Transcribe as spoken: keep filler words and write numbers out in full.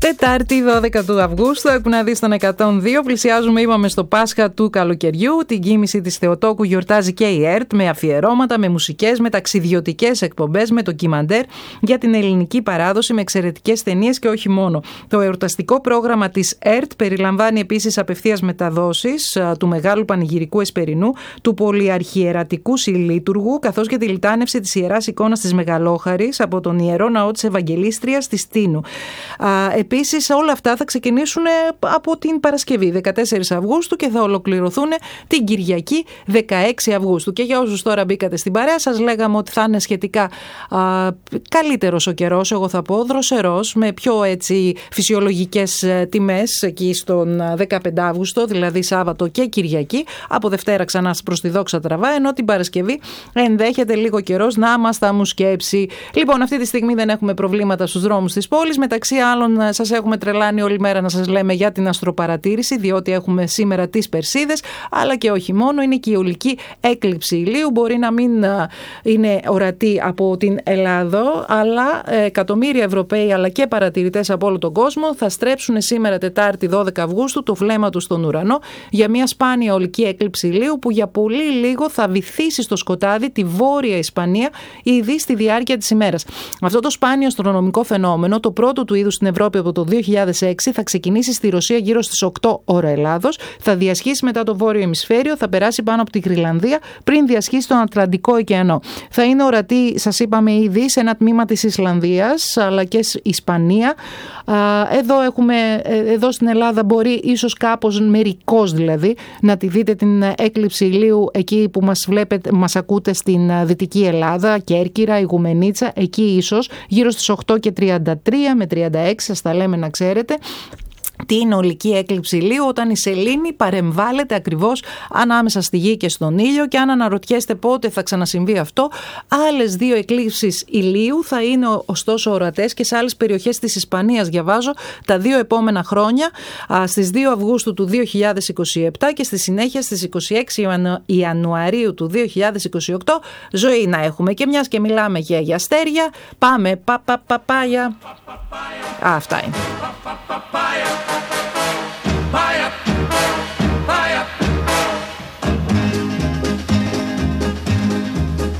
Τετάρτη δώδεκα του Αυγούστου, εκπνά δει στον εκατόν δύο. Πλησιάζουμε, είπαμε, στο Πάσχα του καλοκαιριού. Την κοίμηση της Θεοτόκου γιορτάζει και η ΕΡΤ με αφιερώματα, με μουσικές, με ταξιδιωτικές εκπομπές, με ντοκιμαντέρ για την ελληνική παράδοση, με εξαιρετικές ταινίες και όχι μόνο. Το εορταστικό πρόγραμμα της ΕΡΤ περιλαμβάνει επίσης απευθείας μεταδόσεις του Μεγάλου Πανηγυρικού Εσπερινού, του Πολυαρχιερατικού Συλλήτουργου, καθώς και τη λιτάνευση της Ιεράς Εικόνας της Μεγαλόχαρης από τον Ιερό Ναό της Ευαγγελίστριας της Τίνου. Επίσης, όλα αυτά θα ξεκινήσουν από την Παρασκευή δεκατέσσερις Αυγούστου και θα ολοκληρωθούν την Κυριακή δεκαέξι Αυγούστου. Και για όσους τώρα μπήκατε στην παρέα, σας λέγαμε ότι θα είναι σχετικά α, καλύτερος ο καιρός, εγώ θα πω, δροσερός, με πιο έτσι φυσιολογικές τιμές εκεί στον δεκαπέντε Αυγούστου, δηλαδή Σάββατο και Κυριακή. Από Δευτέρα ξανά προς τη δόξα τραβά, ενώ την Παρασκευή ενδέχεται λίγο καιρός να μας τα μουσκέψει. Λοιπόν, αυτή τη στιγμή δεν έχουμε προβλήματα στους δρόμους της πόλης. Μεταξύ άλλων, σας έχουμε τρελάνει όλη μέρα να σας λέμε για την αστροπαρατήρηση, διότι έχουμε σήμερα τις Περσίδες, αλλά και όχι μόνο, είναι και η ολική έκλειψη ηλίου. Μπορεί να μην είναι ορατή από την Ελλάδα, αλλά εκατομμύρια Ευρωπαίοι αλλά και παρατηρητές από όλο τον κόσμο θα στρέψουν σήμερα Τετάρτη δώδεκα Αυγούστου το βλέμμα τους στον ουρανό για μια σπάνια ολική έκλειψη ηλίου που για πολύ λίγο θα βυθίσει στο σκοτάδι τη Βόρεια Ισπανία ήδη στη διάρκεια της ημέρας. Αυτό το σπάνιο αστρονομικό φαινόμενο, το πρώτο του είδους στην Ευρώπη από το δύο χιλιάδες έξι, θα ξεκινήσει στη Ρωσία γύρω στις οκτώ ώρα Ελλάδος, θα διασχίσει μετά το βόρειο ημισφαίριο, θα περάσει πάνω από τη Γροιλανδία πριν διασχίσει τον Ατλαντικό ωκεανό. Θα είναι ορατή, σας είπαμε ήδη, σε ένα τμήμα της Ισλανδίας αλλά και Ισπανία. Εδώ, έχουμε, εδώ στην Ελλάδα μπορεί ίσως κάπως μερικώς δηλαδή να τη δείτε την έκλειψη ηλίου εκεί που μας βλέπετε, μας ακούτε στην Δυτική Ελλάδα, Κέρκυρα, Ιγουμενίτσα, εκεί ίσως γύρω στις οκτώ και τριάντα τρία με τριάντα έξι, σας τα λέμε να ξέρετε. Την ολική έκλειψη ηλίου, όταν η σελήνη παρεμβάλλεται ακριβώς ανάμεσα στη γη και στον ήλιο, και αν αναρωτιέστε πότε θα ξανασυμβεί αυτό, άλλες δύο εκλήψεις ηλίου θα είναι ωστόσο ορατές και σε άλλες περιοχές της Ισπανίας, διαβάζω, τα δύο επόμενα χρόνια, στις δύο Αυγούστου του δύο χιλιάδες είκοσι επτά και στη συνέχεια στις είκοσι έξι Ιανουαρίου του δύο χιλιάδες είκοσι οκτώ. Ζωή να έχουμε, και μιας και μιλάμε και για αστέρια, πάμε πα, πα, παπάγια. Α, αυτά είναι.